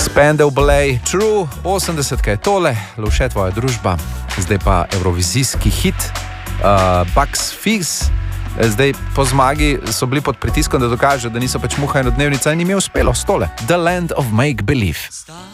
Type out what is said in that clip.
Spandau Ballet, True, 80 je tole, Lovše tvoja družba, zdaj pa evrovizijski hit, Bucks Fizz. Zdaj po zmagi so bili pod pritiskom, da dokažejo, da niso pač muha enodnevnica in jim je uspelo stole. The Land of Make Believe.